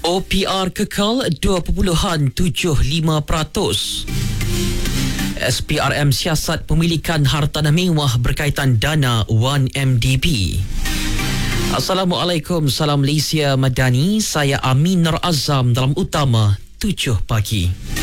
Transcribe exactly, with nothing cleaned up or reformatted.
O P R kekal dua perpuluhan tujuh lima peratus. S P R M siasat pemilikan hartanah mewah berkaitan dana satu M D B. Assalamualaikum, salam Malaysia Madani. Saya Amin Nur Azam dalam Utama tujuh pagi.